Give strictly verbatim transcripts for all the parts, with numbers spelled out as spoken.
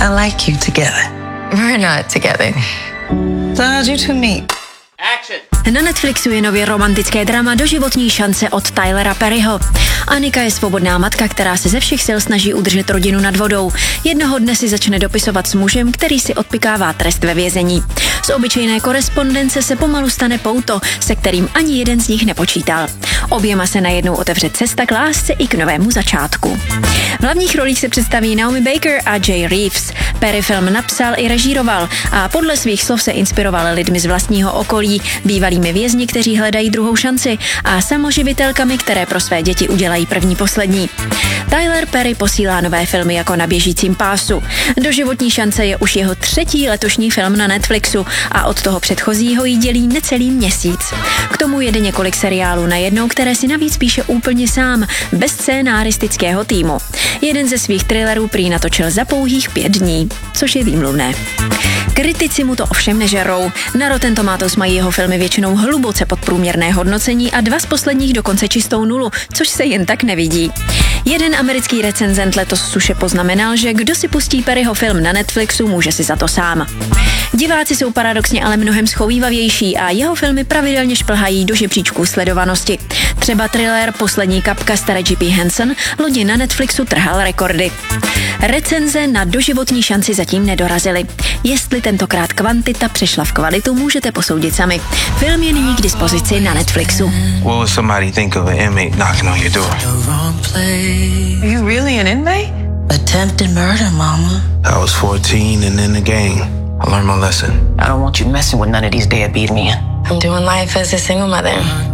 I like you together. We're not together. So how'd you two meet? Action. Na Netflixu je nově romantické drama Doživotní šance od Tylera Perryho. Anika je svobodná matka, která se ze všech sil snaží udržet rodinu nad vodou. Jednoho dne si začne dopisovat s mužem, který si odpykává trest ve vězení. Z obyčejné korespondence se pomalu stane pouto, se kterým ani jeden z nich nepočítal. Oběma se najednou otevře cesta k lásce i k novému začátku. V hlavních rolích se představí Naomi Baker a Jay Reeves. Perry film napsal i režíroval a podle svých slov se inspiroval lidmi z vlastního okolí, bývalými vězni, kteří hledají druhou šanci, a samoživitelkami, které pro své děti udělají první poslední. Tyler Perry posílá nové filmy jako na běžícím pásu. Doživotní šance je už jeho třetí letošní film na Netflixu a od toho předchozího jí dělí necelý měsíc. K tomu jede několik seriálů najednou, které si navíc píše úplně sám, bez scénáristického týmu. Jeden ze svých thrillerů prý natočil za pouhých pět dní, což je výmluvné. Kritici mu to ovšem nežerou. Na Rotten Tomatoes mají jeho filmy většinou hluboce podprůměrné hodnocení a dva z posledních dokonce čistou nulu, což se jen tak nevidí. Jeden americký recenzent letos suše poznamenal, že kdo si pustí Perryho film na Netflixu, může si za to sám. Diváci jsou paradoxně ale mnohem schovývavější a jeho filmy pravidelně šplhají do žebříčků sledovanosti. Třeba thriller Poslední kapka staré J P Hansen loni na Netflixu trhal rekordy. Recenze na Doživotní šanci zatím nedorazily. Jestli tentokrát kvantita přešla v kvalitu, můžete posoudit sami. Film je nyní k dispozici na Netflixu. What would somebody think of an inmate knocking on your door? Are you really an inmate? Attempted murder, Mama. I was fourteen and in the gang. I learned my lesson. I don't want you messing with none of these deadbeat men. I'm doing life as a single mother.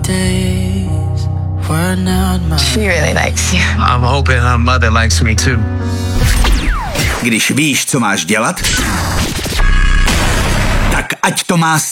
She really likes you. I'm hoping her mother likes me too. Když víš, co máš dělat, tak ať to má